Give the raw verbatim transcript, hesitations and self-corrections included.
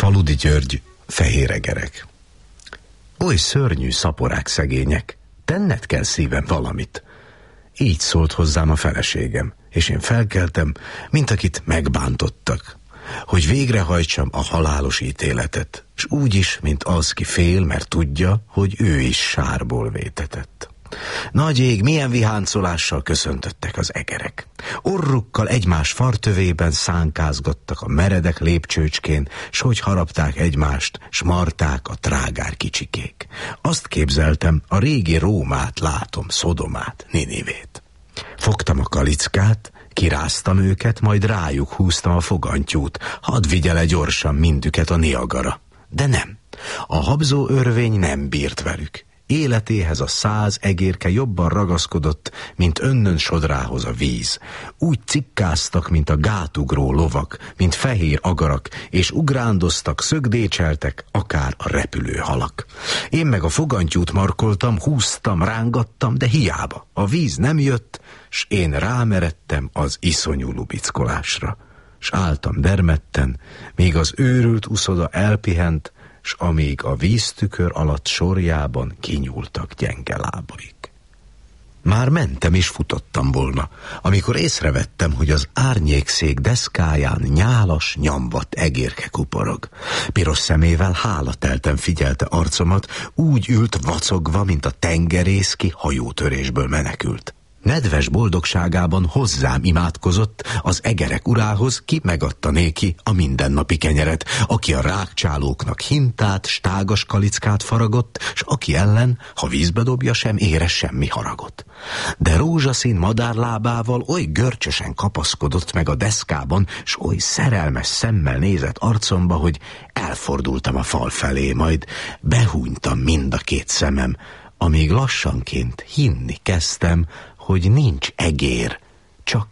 Faludi György, fehéregerek. Oly szörnyű szaporák szegények, tenned kell szívem valamit. Így szólt hozzám a feleségem, és én felkeltem, mint akit megbántottak, hogy végrehajtsam a halálos ítéletet, s úgy is, mint az, ki fél, mert tudja, hogy ő is sárból vétetett. Nagy ég, milyen viháncolással köszöntöttek az egerek. Orrukkal egymás fartövében szánkázgattak a meredek lépcsőcskén, s hogy harapták egymást, s marták a trágár kicsikék. Azt képzeltem, a régi Rómát látom, Szodomát, Ninivét. Fogtam a kalickát, kiráztam őket, majd rájuk húztam a fogantyút, hadd vigye le gyorsan mindüket a Niagara. De nem, a habzó örvény nem bírt velük. Életéhez a száz egérke jobban ragaszkodott, mint önnön sodrához a víz. Úgy cikkáztak, mint a gátugró lovak, mint fehér agarak, és ugrándoztak, szögdécseltek, akár a repülő halak. Én meg a fogantyút markoltam, húztam, rángattam, de hiába. A víz nem jött, s én rámeredtem az iszonyú lubickolásra. S álltam dermedten, míg az őrült uszoda elpihent, s amíg a víztükör alatt sorjában kinyúltak gyenge lábaik. Már mentem és futottam volna, amikor észrevettem, hogy az árnyékszék deszkáján nyálas, nyamvadt egérke kuporog. Piros szemével hálatelten figyelte arcomat, úgy ült vacogva, mint a tengerész, ki hajótörésből menekült. Nedves boldogságában hozzám imádkozott, az egerek urához, ki megadta néki a mindennapi kenyeret, aki a rákcsálóknak hintát, stágas kalickát faragott, s aki ellen, ha vízbe dobja, sem ére semmi haragot. De rózsaszín madárlábával oly görcsösen kapaszkodott meg a deszkában, s oly szerelmes szemmel nézett arcomba, hogy elfordultam a fal felé, majd behúnytam mind a két szemem, amíg lassanként hinni kezdtem, hogy nincs egér,